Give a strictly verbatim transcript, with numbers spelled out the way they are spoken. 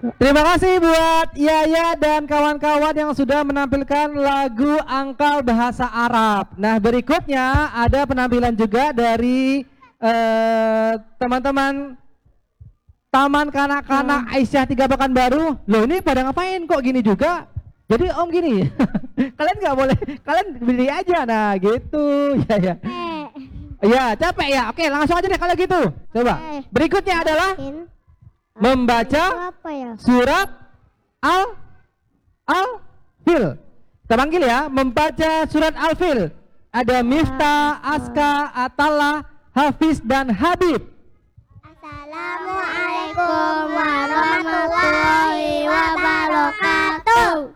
Terima kasih buat Yaya dan kawan-kawan yang sudah menampilkan lagu Angkal Bahasa Arab. Nah, berikutnya ada penampilan juga dari eh, teman-teman Taman Kanak-kanak Aisyah Tiga Pekanbaru. Loh, ini pada ngapain kok gini juga? Jadi Om gini, kalian nggak boleh, kalian beli aja. Nah, gitu. Ya, ya. Ya, capek ya. Oke, langsung aja deh kalau gitu. Coba. Berikutnya adalah membaca surat al al fil. Kita panggil ya, membaca surat al fil. Ada Miftah, Aska, Atala, Hafiz dan Habib. Assalamualaikum warahmatullahi wabarakatuh.